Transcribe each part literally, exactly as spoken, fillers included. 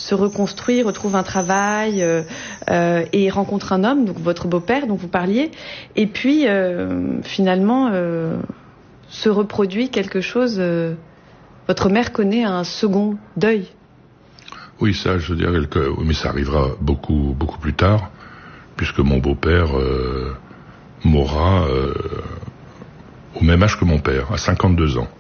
se reconstruit, retrouve un travail euh, euh, et rencontre un homme, donc votre beau-père dont vous parliez, et puis euh, finalement euh, se reproduit quelque chose. Euh, votre mère connaît un second deuil. Oui, ça, je dirais que, oui, mais ça arrivera beaucoup, beaucoup plus tard, puisque mon beau-père euh, mourra euh, au même âge que mon père, à cinquante-deux ans.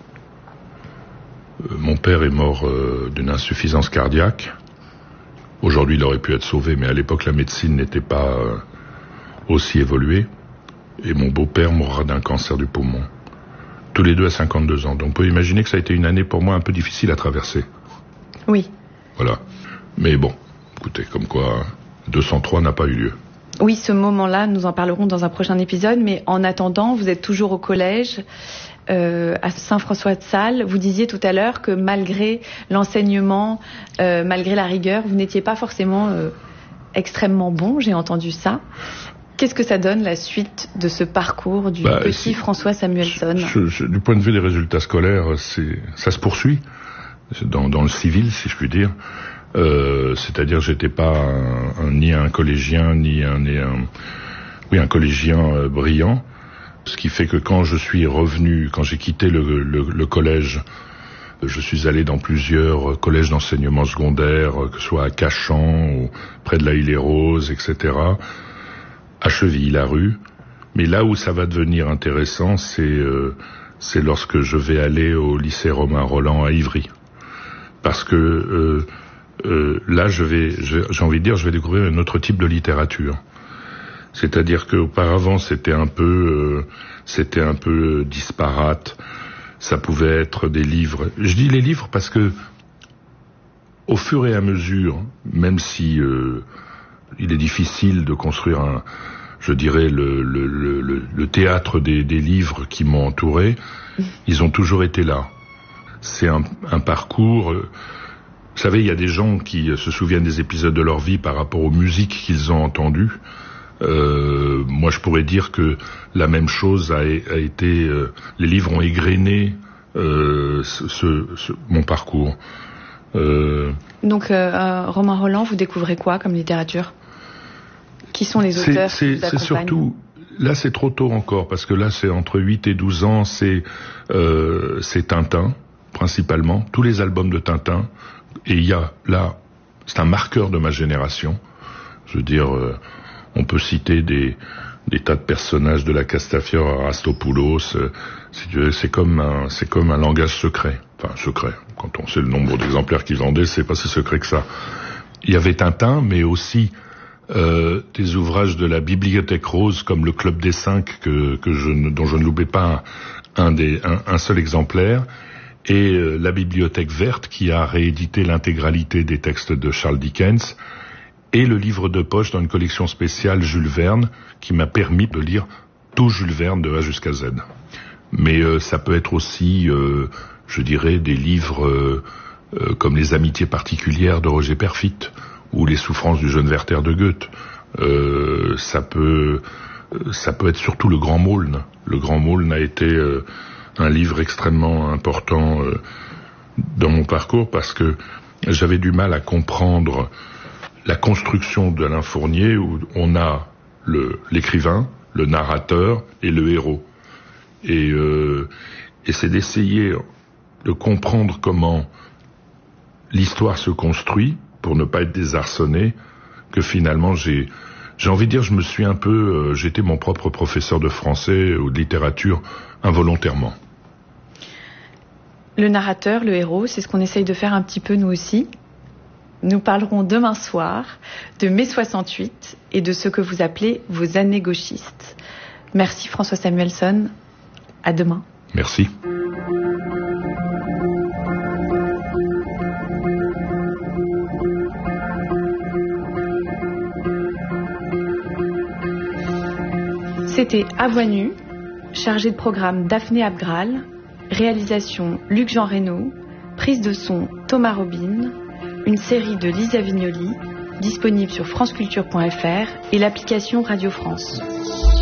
Euh, mon père est mort euh, d'une insuffisance cardiaque. Aujourd'hui, il aurait pu être sauvé, mais à l'époque, la médecine n'était pas euh, aussi évoluée. Et mon beau-père mourra d'un cancer du poumon. Tous les deux à cinquante-deux ans. Donc, on peut imaginer que ça a été une année pour moi un peu difficile à traverser. Oui. Voilà. Mais bon, écoutez, comme quoi, deux cent trois n'a pas eu lieu. Oui, ce moment-là, nous en parlerons dans un prochain épisode, mais en attendant, vous êtes toujours au collège, euh, à Saint-François-de-Sales. Vous disiez tout à l'heure que malgré l'enseignement, euh, malgré la rigueur, vous n'étiez pas forcément euh, extrêmement bon, j'ai entendu ça. Qu'est-ce que ça donne, la suite de ce parcours du bah, petit François Samuelson? je, je, Du point de vue des résultats scolaires, c'est, ça se poursuit, dans, dans le civil, si je puis dire. Euh, c'est-à-dire que j'étais pas un, un, ni un collégien ni un, ni un oui un collégien euh, brillant, ce qui fait que quand je suis revenu, quand j'ai quitté le, le, le collège, je suis allé dans plusieurs collèges d'enseignement secondaire, que ce soit à Cachan ou près de la Île-et-Rose, et cetera, à Chevilly-la-Rue. Mais là où ça va devenir intéressant, c'est euh, c'est lorsque je vais aller au lycée Romain Rolland à Ivry, parce que euh, Euh, là, je vais, je, j'ai envie de dire, je vais découvrir un autre type de littérature. C'est-à-dire qu'auparavant, c'était un peu, euh, c'était un peu disparate. Ça pouvait être des livres. Je dis les livres parce que, au fur et à mesure, même si euh, il est difficile de construire un, je dirais, le, le, le, le théâtre des, des livres qui m'ont entouré, ils ont toujours été là. C'est un, un parcours. Euh, Vous savez, il y a des gens qui se souviennent des épisodes de leur vie par rapport aux musiques qu'ils ont entendues. Euh, moi, je pourrais dire que la même chose a, a été... Euh, les livres ont égrené euh, ce, ce, mon parcours. Euh, Donc, euh, Romain Rolland, vous découvrez quoi comme littérature? Qui sont les auteurs c'est, qui vous c'est surtout... Là, c'est trop tôt encore, parce que là, c'est entre huit et douze ans, c'est, euh, c'est Tintin, principalement. Tous les albums de Tintin. Et il y a, là, c'est un marqueur de ma génération. Je veux dire, euh, on peut citer des, des tas de personnages de la Castafiore à Rastopoulos. Euh, si tu veux, c'est comme un, c'est comme un langage secret. Enfin, secret. Quand on sait le nombre d'exemplaires qu'ils vendaient, c'est pas si secret que ça. Il y avait Tintin, mais aussi euh, des ouvrages de la Bibliothèque Rose, comme le Club des Cinq, que, que je ne, dont je ne loupais pas un, un, des, un, un seul exemplaire. Et euh, la Bibliothèque Verte, qui a réédité l'intégralité des textes de Charles Dickens, et le livre de poche dans une collection spéciale Jules Verne, qui m'a permis de lire tout Jules Verne de A jusqu'à Z. Mais euh, ça peut être aussi, euh, je dirais, des livres euh, euh, comme Les Amitiés particulières de Roger Perfit, ou Les Souffrances du jeune Werther de Goethe. Euh, ça peut, ça peut être surtout le Grand Maulne. Le Grand Maulne a été euh, un livre extrêmement important euh, dans mon parcours, parce que j'avais du mal à comprendre la construction d'Alain Fournier, où on a le, l'écrivain, le narrateur et le héros. Et, euh, et c'est d'essayer de comprendre comment l'histoire se construit, pour ne pas être désarçonné, que finalement j'ai, j'ai envie de dire, je me suis un peu, euh, j'étais mon propre professeur de français ou de littérature involontairement. Le narrateur, le héros, c'est ce qu'on essaye de faire un petit peu nous aussi. Nous parlerons demain soir de mai soixante-huit et de ce que vous appelez vos années gauchistes. Merci François Samuelson. À demain. Merci. C'était À Voix Nue, chargé de programme Daphné Abgral, réalisation Luc-Jean Reynaud, prise de son Thomas Robin, une série de Lisa Vignoli, disponible sur franceculture point f r et l'application Radio France.